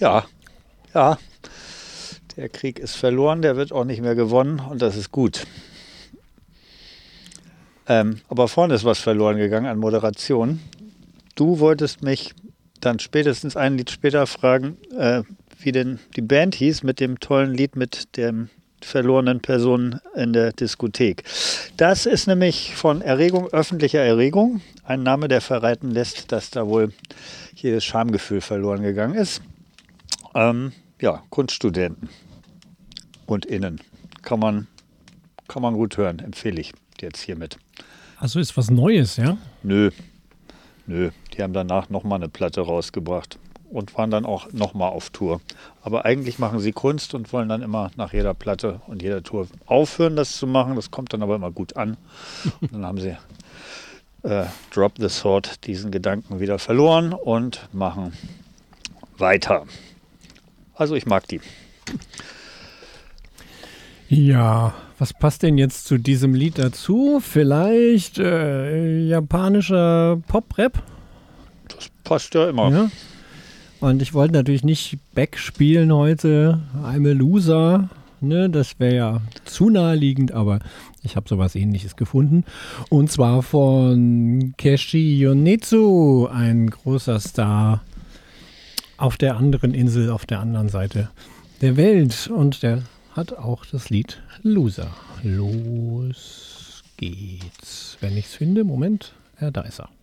Ja, ja, der Krieg ist verloren, der wird auch nicht mehr gewonnen und das ist gut. Aber vorne ist was verloren gegangen an Moderation. Du wolltest mich dann spätestens ein Lied später fragen, wie denn die Band hieß mit dem tollen Lied mit dem verlorenen Person in der Diskothek. Das ist nämlich von Erregung, öffentlicher Erregung, ein Name, der verraten lässt, dass da wohl jedes Schamgefühl verloren gegangen ist. Ja, Kunststudenten und Innen. Kann man gut hören, empfehle ich jetzt hiermit. Also ist was Neues, ja? Nö, die haben danach nochmal eine Platte rausgebracht und waren dann auch nochmal auf Tour. Aber eigentlich machen sie Kunst und wollen dann immer nach jeder Platte und jeder Tour aufhören, das zu machen. Das kommt dann aber immer gut an. Und dann haben sie Drop the Sword, diesen Gedanken wieder verloren und machen weiter. Also ich mag die. Ja, was passt denn jetzt zu diesem Lied dazu? Vielleicht japanischer Pop-Rap? Das passt ja immer. Ja. Und ich wollte natürlich nicht Beck spielen heute, I'm a Loser, ne? Das wäre ja zu naheliegend, aber ich habe sowas Ähnliches gefunden. Und zwar von Keshi Yonetsu, ein großer Star auf der anderen Insel, auf der anderen Seite der Welt. Und der hat auch das Lied Loser. Los geht's. Wenn ich's finde, Moment, da ist er.